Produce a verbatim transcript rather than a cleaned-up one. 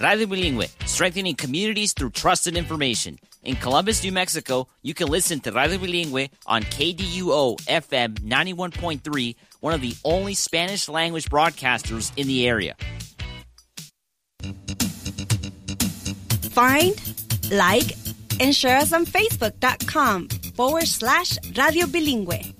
Radio Bilingüe, strengthening communities through trusted information. In Columbus, New Mexico, you can listen to Radio Bilingüe on K D U O F M ninety-one point three, one of the only Spanish-language broadcasters in the area. Find, like, and share us on Facebook.com forward slash Radio Bilingüe.